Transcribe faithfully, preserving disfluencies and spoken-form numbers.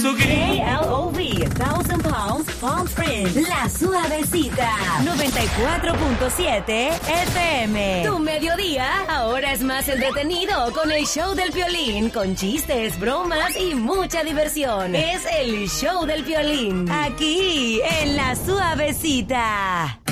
K L O V, Thousand Palms, Palm Springs, La Suavecita, noventa y cuatro punto siete F M. Tu mediodía ahora es más entretenido con el show del Piolín, con chistes, bromas y mucha diversión. Es el show del Piolín, aquí en La Suavecita.